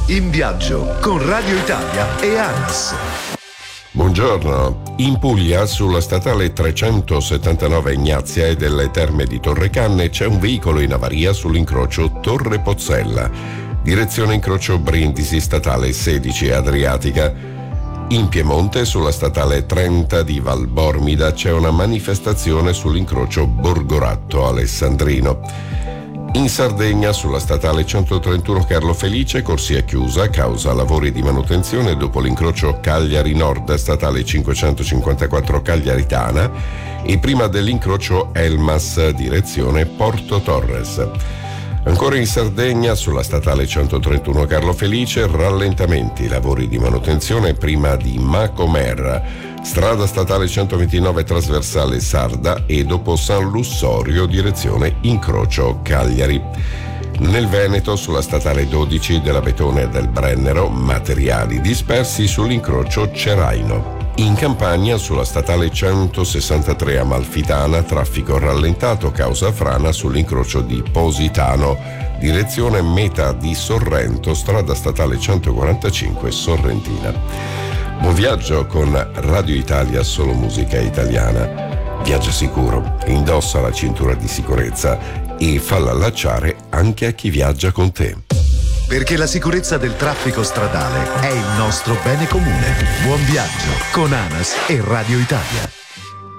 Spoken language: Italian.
In viaggio con Radio Italia e ANAS. Buongiorno. In Puglia, sulla statale 379 Ignazia e delle Terme di Torrecanne, c'è un veicolo in avaria sull'incrocio Torre Pozzella, direzione incrocio Brindisi, statale 16 Adriatica. In Piemonte, sulla statale 30 di Valbormida, c'è una manifestazione sull'incrocio Borgoratto Alessandrino. In Sardegna, sulla statale 131 Carlo Felice, corsia chiusa causa lavori di manutenzione dopo l'incrocio Cagliari Nord, statale 554 Cagliaritana, e prima dell'incrocio Elmas, direzione Porto Torres. Ancora in Sardegna, sulla statale 131 Carlo Felice, rallentamenti, lavori di manutenzione prima di Macomer, strada statale 129 trasversale Sarda e dopo San Lussorio, direzione incrocio Cagliari. Nel Veneto, sulla statale 12 della Betone del Brennero, materiali dispersi sull'incrocio Ceraino. In Campania, sulla statale 163 Amalfitana, traffico rallentato causa frana sull'incrocio di Positano, direzione meta di Sorrento, strada statale 145 Sorrentina. Buon viaggio con Radio Italia, solo musica italiana. Viaggia sicuro, indossa la cintura di sicurezza e falla allacciare anche a chi viaggia con te. Perché la sicurezza del traffico stradale è il nostro bene comune. Buon viaggio con ANAS e Radio Italia.